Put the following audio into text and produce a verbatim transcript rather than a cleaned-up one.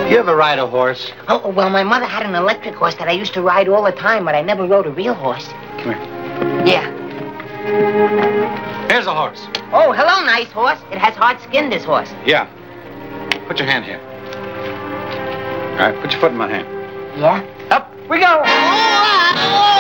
You ever ride a horse? Oh, well, my mother had an electric horse that I used to ride all the time, but I never rode a real horse. Come here. Yeah. Here's a horse. Oh, hello, nice horse. It has hard skin, this horse. Yeah. Put your hand here. All right, put your foot in my hand. Yeah? Up we go.